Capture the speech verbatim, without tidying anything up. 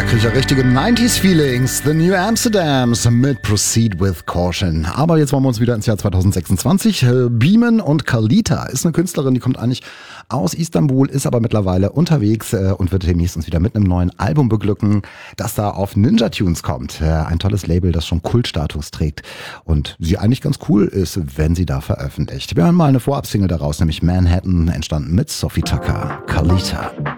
Kriege ich ja richtige neunziger Feelings. The New Amsterdams mit Proceed with Caution. Aber jetzt wollen wir uns wieder ins Jahr zwanzig sechsundzwanzig beamen und Carlita ist eine Künstlerin, die kommt eigentlich aus Istanbul, ist aber mittlerweile unterwegs und wird demnächst uns wieder mit einem neuen Album beglücken, das da auf Ninja Tunes kommt. Ein tolles Label, das schon Kultstatus trägt und sie eigentlich ganz cool ist, wenn sie da veröffentlicht. Wir hören mal eine Vorabsingle daraus, nämlich Manhattan, entstanden mit Sophie Tucker. Carlita.